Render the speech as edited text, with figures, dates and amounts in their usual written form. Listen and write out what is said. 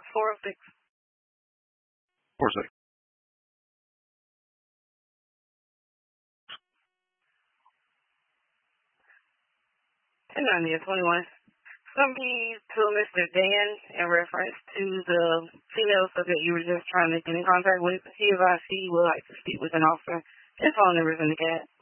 406. 406. And 21. Somebody told Mr. Dan in reference to the female subject you were just trying to get in contact with. He advised he would like to speak with an officer. His phone number is in the chat.